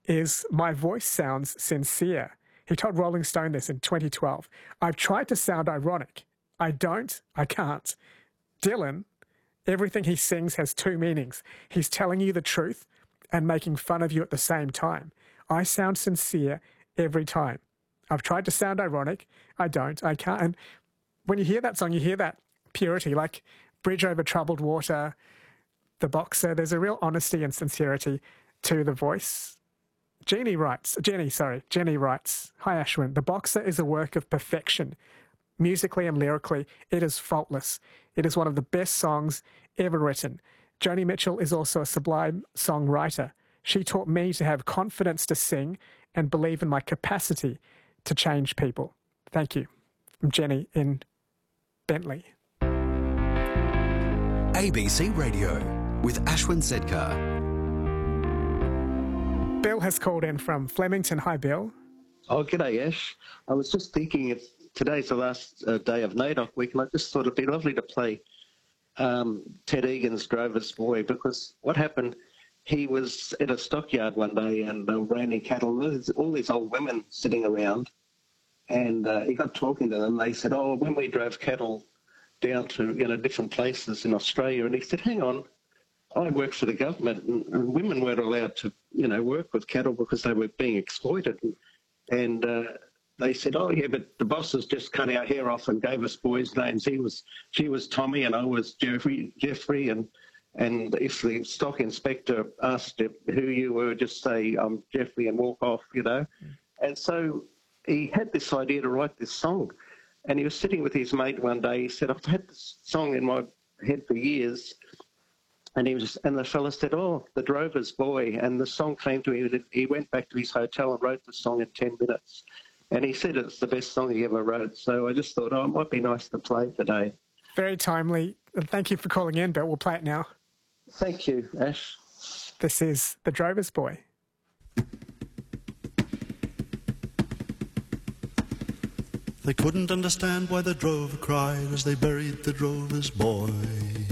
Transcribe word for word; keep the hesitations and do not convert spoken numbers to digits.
is my voice sounds sincere. He told Rolling Stone this in twenty twelve. I've tried to sound ironic. I don't, I can't. Dylan, everything he sings has two meanings. He's telling you the truth and making fun of you at the same time. I sound sincere every time. I've tried to sound ironic. I don't, I can't. And when you hear that song, you hear that purity, like Bridge Over Troubled Water, The Boxer. There's a real honesty and sincerity to the voice. Jenny writes, Jenny, sorry, Jenny writes, Hi Ashwin, The Boxer is a work of perfection. Musically and lyrically, it is faultless. It is one of the best songs ever written. Joni Mitchell is also a sublime songwriter. She taught me to have confidence to sing and believe in my capacity to change people. Thank you. From Jenny in Bentley. A B C Radio with Ashwin Sedkar. Bill has called in from Flemington. Hi, Bill. Oh, g'day, Ash. I was just thinking if today's the last uh, day of NAIDOC week, and I just thought it'd be lovely to play um, Ted Egan's Drover's Boy, because what happened, he was in a stockyard one day and they were branding cattle. There's all these old women sitting around, and uh, he got talking to them. They said, oh, when we drove cattle down to, you know, different places in Australia, and he said, hang on, I worked for the government, and, and women weren't allowed to, you know, work with cattle because they were being exploited. And, and uh, they said, oh, yeah, but the bosses just cut our hair off and gave us boys' names. He was, she was Tommy and I was Jeffrey, Jeffrey and and if the stock inspector asked who you were, just say, I'm Jeffrey and walk off, you know. Mm. And so he had this idea to write this song. And he was sitting with his mate one day. He said, I've had this song in my head for years. And he was, and the fella said, oh, The Drover's Boy. And the song came to him. He went back to his hotel and wrote the song in ten minutes. And he said it's the best song he ever wrote. So I just thought, oh, it might be nice to play today. Very timely. Thank you for calling in, Bill. We'll play it now. Thank you, Ash. This is The Drover's Boy. They couldn't understand why the drover cried as they buried the drover's boy.